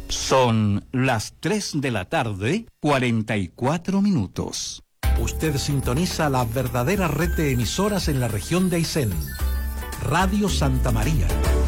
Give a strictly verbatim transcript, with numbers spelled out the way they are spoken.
Son las tres de la tarde, cuarenta y cuatro minutos. Usted sintoniza la verdadera red de emisoras en la región de Aysén. Radio Santa María.